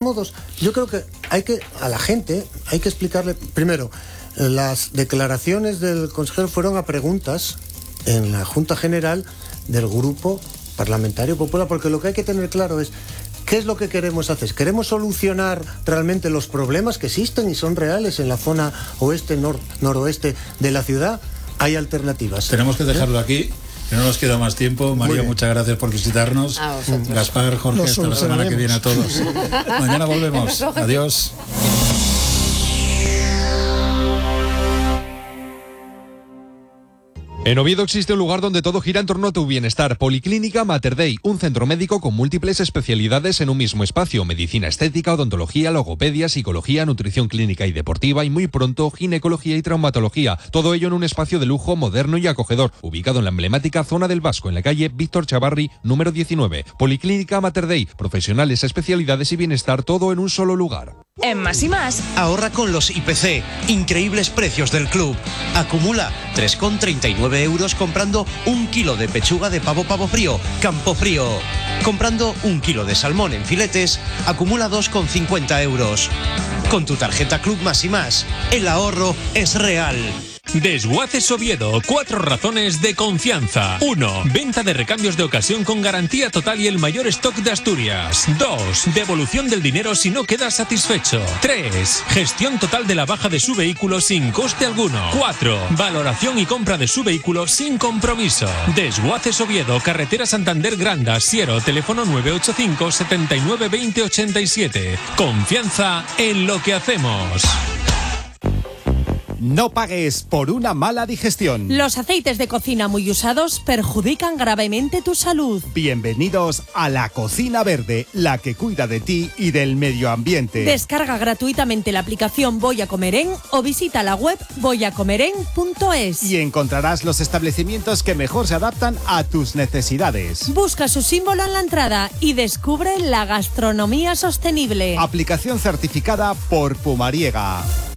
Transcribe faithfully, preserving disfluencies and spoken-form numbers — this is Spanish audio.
modos, yo creo que hay que, a la gente, hay que explicarle, primero, las declaraciones del consejero fueron a preguntas en la Junta General del Grupo Parlamentario Popular, porque lo que hay que tener claro es ¿qué es lo que queremos hacer? ¿Queremos solucionar realmente los problemas que existen y son reales en la zona oeste, nor, noroeste de la ciudad? Hay alternativas. Tenemos que dejarlo ¿Eh? aquí. Que no nos queda más tiempo. María, muchas gracias por visitarnos. Gaspar, Jorge, hasta la semana que viene a todos. Mañana volvemos. Adiós. En Oviedo existe un lugar donde todo gira en torno a tu bienestar. Policlínica Mater Dei, un centro médico con múltiples especialidades en un mismo espacio. Medicina estética, odontología, logopedia, psicología, nutrición clínica y deportiva y muy pronto ginecología y traumatología. Todo ello en un espacio de lujo moderno y acogedor, ubicado en la emblemática zona del Vasco, en la calle Víctor Chavarri, número diecinueve. Policlínica Mater Dei, profesionales, especialidades y bienestar, todo en un solo lugar. En Más y Más, ahorra con los I P C, increíbles precios del club. Acumula tres con treinta y nueve euros comprando un kilo de pechuga de pavo pavo frío, Campo Frío. Comprando un kilo de salmón en filetes, acumula dos con cincuenta euros. Con tu tarjeta Club Más y Más, el ahorro es real. Desguaces Oviedo, cuatro razones de confianza. uno. Venta de recambios de ocasión con garantía total y el mayor stock de Asturias. dos. Devolución del dinero si no quedas satisfecho. tres. Gestión total de la baja de su vehículo sin coste alguno. cuatro. Valoración y compra de su vehículo sin compromiso. Desguaces Oviedo, carretera Santander Granda, Siero, teléfono nueve ocho cinco, setenta y nueve, veinte, ochenta y siete. Confianza en lo que hacemos. No pagues por una mala digestión. Los aceites de cocina muy usados perjudican gravemente tu salud. Bienvenidos a la Cocina Verde, la que cuida de ti y del medio ambiente. Descarga gratuitamente la aplicación Voy a Comer En o visita la web voy a comer en punto es. Y encontrarás los establecimientos que mejor se adaptan a tus necesidades. Busca su símbolo en la entrada y descubre la gastronomía sostenible. Aplicación certificada por Pumariega.